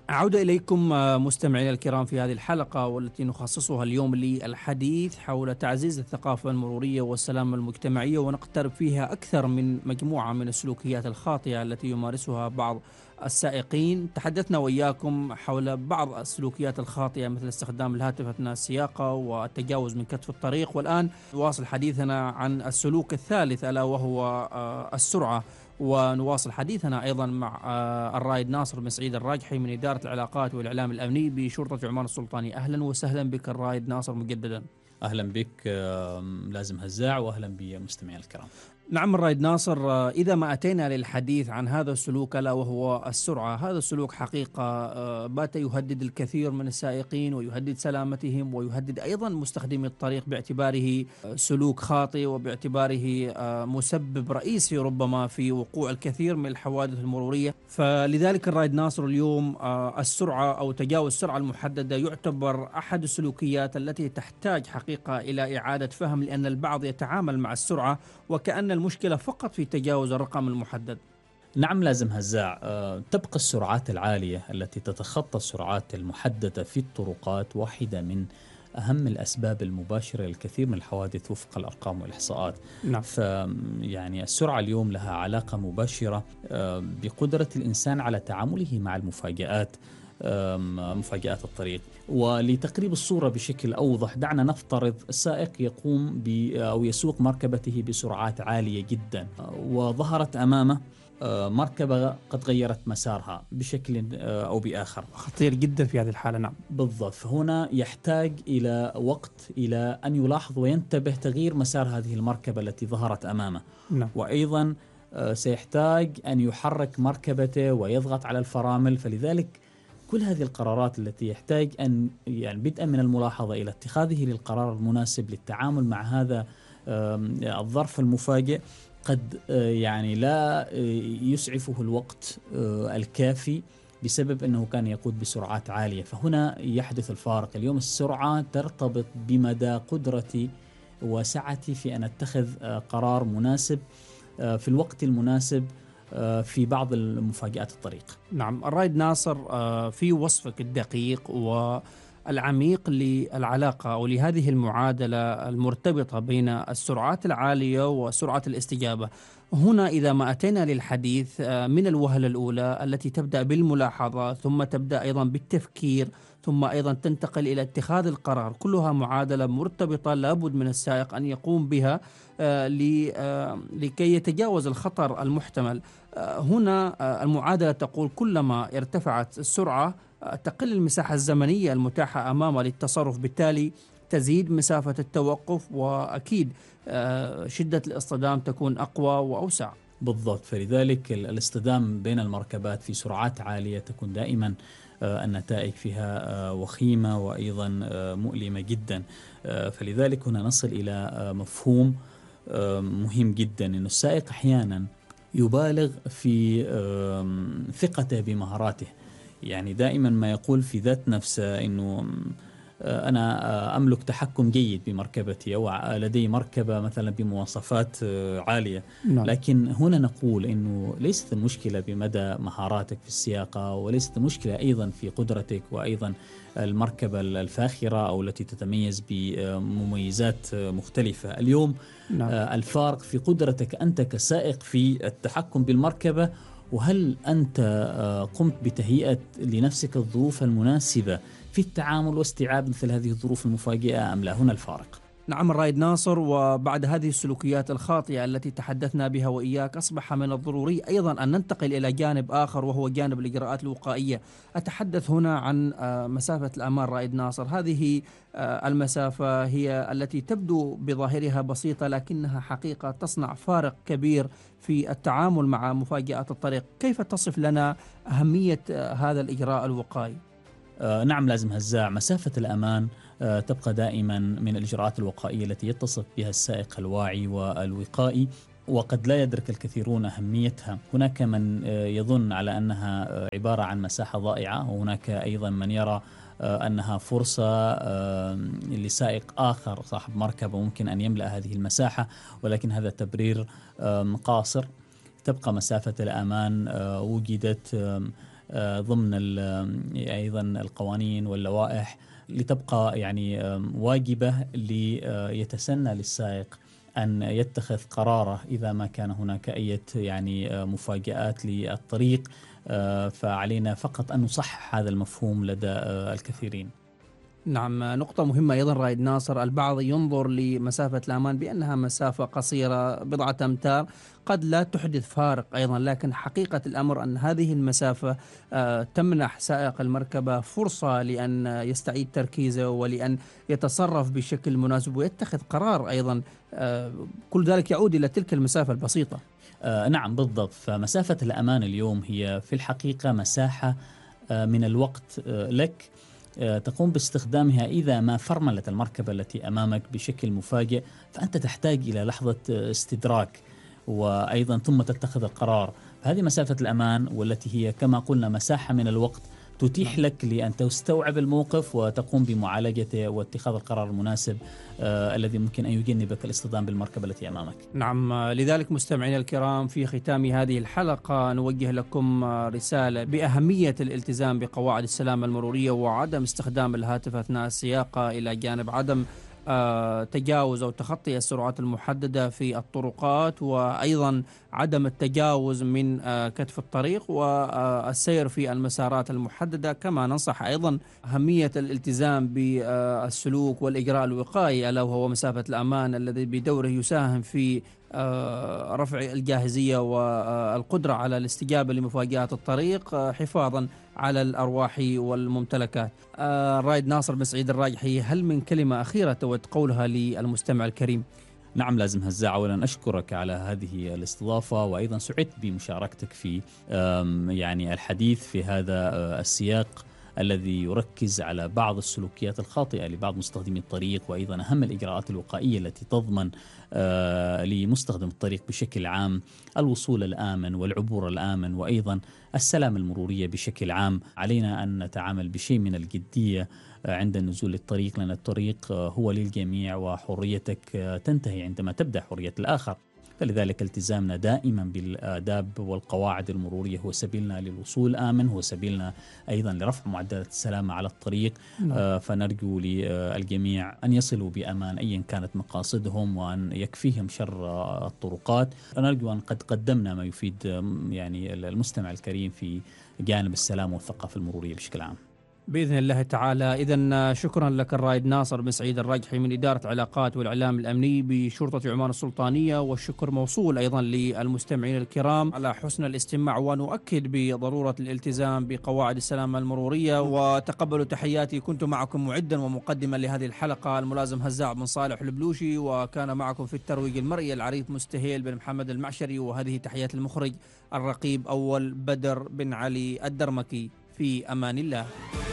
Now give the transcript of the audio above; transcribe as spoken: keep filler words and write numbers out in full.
عودة إليكم مستمعينا الكرام في هذه الحلقة، والتي نخصصها اليوم للحديث حول تعزيز الثقافة المرورية والسلامة المجتمعية، ونقترب فيها أكثر من مجموعة من السلوكيات الخاطئة التي يمارسها بعض السائقين. تحدثنا وإياكم حول بعض السلوكيات الخاطئة مثل استخدام الهاتف أثناء السياقة والتجاوز من كتف الطريق، والآن نواصل حديثنا عن السلوك الثالث ألا وهو السرعة. ونواصل حديثنا أيضا مع الرائد ناصر بن سعيد الراجحي من إدارة العلاقات والإعلام الأمني بشرطة عمان السلطاني. أهلا وسهلا بك الرائد ناصر مجددا. أهلا بك لازم هزاع، وأهلا بمستمعين الكرام. نعم الرائد ناصر، إذا ما أتينا للحديث عن هذا السلوك ألا وهو السرعة، هذا السلوك حقيقة بات يهدد الكثير من السائقين ويهدد سلامتهم ويهدد أيضا مستخدمي الطريق باعتباره سلوك خاطئ وباعتباره مسبب رئيسي ربما في وقوع الكثير من الحوادث المرورية. فلذلك الرائد ناصر اليوم السرعة أو تجاوز السرعة المحددة يعتبر أحد السلوكيات التي تحتاج حقيقة إلى إعادة فهم، لأن البعض يتعامل مع السرعة وكأن المشكلة فقط في تجاوز الرقم المحدد. نعم لازم هزاع، تبقى السرعات العالية التي تتخطى السرعات المحددة في الطرقات واحدة من أهم الأسباب المباشرة للكثير من الحوادث وفق الأرقام والإحصاءات. نعم. فيعني السرعة اليوم لها علاقة مباشرة بقدرة الإنسان على تعامله مع المفاجآت، مفاجآت الطريق. ولتقريب الصورة بشكل أوضح، دعنا نفترض السائق يقوم أو يسوق مركبته بسرعات عالية جدا، وظهرت أمامه مركبة قد غيرت مسارها بشكل أو بآخر. خطير جدا في هذه الحالة. نعم بالضبط. هنا يحتاج إلى وقت إلى أن يلاحظ وينتبه تغيير مسار هذه المركبة التي ظهرت أمامه. نعم. وأيضا سيحتاج أن يحرك مركبته ويضغط على الفرامل. فلذلك كل هذه القرارات التي يحتاج أن يعني بدءا من الملاحظة إلى اتخاذه للقرار المناسب للتعامل مع هذا الظرف المفاجئ قد يعني لا يسعفه الوقت الكافي بسبب أنه كان يقود بسرعات عالية. فهنا يحدث الفارق. اليوم السرعة ترتبط بمدى قدرتي وسعتي في أن أتخذ قرار مناسب في الوقت المناسب في بعض المفاجآت الطريق. نعم الرائد ناصر، في وصفك الدقيق والعميق للعلاقة أو لهذه المعادلة المرتبطة بين السرعات العالية وسرعة الاستجابة، هنا إذا ما أتينا للحديث من الوهلة الأولى التي تبدأ بالملاحظة ثم تبدأ أيضا بالتفكير ثم أيضا تنتقل إلى اتخاذ القرار، كلها معادلة مرتبطة لابد من السائق أن يقوم بها لكي يتجاوز الخطر المحتمل. هنا المعادلة تقول كلما ارتفعت السرعة تقل المساحة الزمنية المتاحة أمامه للتصرف، بالتالي تزيد مسافة التوقف، وأكيد شدة الاصطدام تكون أقوى وأوسع. بالضبط. فلذلك الاصطدام بين المركبات في سرعات عالية تكون دائما النتائج فيها وخيمة وأيضا مؤلمة جدا. فلذلك هنا نصل إلى مفهوم مهم جدا، أن السائق أحيانا يبالغ في ثقته بمهاراته. يعني دائما ما يقول في ذات نفسه أنه أنا أملك تحكم جيد بمركبتي أو لدي مركبة مثلا بمواصفات عالية. نعم. لكن هنا نقول أنه ليست المشكلة بمدى مهاراتك في السياقة، وليست المشكلة أيضا في قدرتك وأيضا المركبة الفاخرة أو التي تتميز بمميزات مختلفة. اليوم نعم. الفارق في قدرتك أنت كسائق في التحكم بالمركبة، وهل أنت قمت بتهيئة لنفسك الظروف المناسبة في التعامل واستيعاب مثل هذه الظروف المفاجئة أم لا؟ هنا الفارق. نعم الرائد ناصر، وبعد هذه السلوكيات الخاطئة التي تحدثنا بها وإياك أصبح من الضروري أيضا أن ننتقل إلى جانب آخر وهو جانب الإجراءات الوقائية. أتحدث هنا عن مسافة الأمان رائد ناصر. هذه المسافة هي التي تبدو بظاهرها بسيطة لكنها حقيقة تصنع فارق كبير في التعامل مع مفاجآت الطريق. كيف تصف لنا أهمية هذا الإجراء الوقائي؟ آه نعم لازم هزاع، مسافة الأمان آه تبقى دائما من الإجراءات الوقائية التي يتصف بها السائق الواعي والوقائي، وقد لا يدرك الكثيرون أهميتها. هناك من آه يظن على أنها آه عبارة عن مساحة ضائعة، وهناك أيضا من يرى آه أنها فرصة آه لسائق آخر صاحب مركبة ممكن أن يملأ هذه المساحة، ولكن هذا تبرير آه قاصر. تبقى مسافة الأمان آه وجدت آه ضمن أيضا القوانين واللوائح لتبقى يعني واجبة ليتسنى للسائق أن يتخذ قراره إذا ما كان هناك أي يعني مفاجآت للطريق. فعلينا فقط أن نصحح هذا المفهوم لدى الكثيرين. نعم، نقطة مهمة أيضا رائد ناصر. البعض ينظر لمسافة الأمان بأنها مسافة قصيرة بضعة أمتار قد لا تحدث فارق أيضا، لكن حقيقة الأمر أن هذه المسافة تمنح سائق المركبة فرصة لأن يستعيد تركيزه ولأن يتصرف بشكل مناسب ويتخذ قرار أيضا. كل ذلك يعود إلى تلك المسافة البسيطة. آه نعم بالضبط. فمسافة الأمان اليوم هي في الحقيقة مساحة آه من الوقت آه لك تقوم باستخدامها إذا ما فرملت المركبة التي أمامك بشكل مفاجئ، فأنت تحتاج إلى لحظة استدراك وأيضا ثم تتخذ القرار. هذه مسافة الأمان والتي هي كما قلنا مساحة من الوقت تتيح لك لأن تستوعب الموقف وتقوم بمعالجته واتخاذ القرار المناسب آه الذي ممكن أن يجنبك الاصطدام بالمركبة التي أمامك. نعم، لذلك مستمعينا الكرام في ختام هذه الحلقة نوجه لكم رسالة بأهمية الالتزام بقواعد السلامة المرورية وعدم استخدام الهاتف أثناء السياقة، إلى جانب عدم آه تجاوز أو تخطي السرعات المحددة في الطرقات، وأيضا عدم التجاوز من آه كتف الطريق والسير في المسارات المحددة. كما ننصح أيضا أهمية الالتزام بالسلوك والإجراء الوقائي ألا وهو مسافة الأمان الذي بدوره يساهم في آه رفع الجاهزية والقدرة على الاستجابة لمفاجآت الطريق آه حفاظا على الأرواح والممتلكات. آه رائد ناصر بن سعيد الراجحي، هل من كلمة أخيرة تود قولها للمستمع الكريم؟ نعم لازم هزاع، أولا أشكرك على هذه الاستضافة وأيضا سعدت بمشاركتك في يعني الحديث في هذا السياق الذي يركز على بعض السلوكيات الخاطئة لبعض مستخدمي الطريق، وأيضا أهم الإجراءات الوقائية التي تضمن لمستخدم الطريق بشكل عام الوصول الآمن والعبور الآمن وأيضا السلامة المرورية بشكل عام. علينا أن نتعامل بشيء من الجدية عند النزول للطريق، لأن الطريق هو للجميع وحريتك تنتهي عندما تبدأ حرية الآخر. فلذلك التزامنا دائما بالآداب والقواعد المرورية هو سبيلنا للوصول آمن، هو سبيلنا أيضا لرفع معدلات السلامة على الطريق. نعم. فنرجو للجميع أن يصلوا بأمان أيا كانت مقاصدهم وأن يكفيهم شر الطرقات. نرجو أن قد قدمنا ما يفيد يعني المستمع الكريم في جانب السلام والثقافة المرورية بشكل عام بإذن الله تعالى. إذن شكرا لك الرائد ناصر بن سعيد الراجحي من إدارة علاقات والإعلام الأمني بشرطة عمان السلطانية، والشكر موصول أيضا للمستمعين الكرام على حسن الاستماع، ونؤكد بضرورة الالتزام بقواعد السلامة المرورية. وتقبلوا تحياتي، كنت معكم معدا ومقدما لهذه الحلقة الملازم هزاع بن صالح البلوشي، وكان معكم في الترويج المرئي العريف مستهيل بن محمد المعشري، وهذه تحيات المخرج الرقيب أول بدر بن علي الدرمكي. في أمان الله.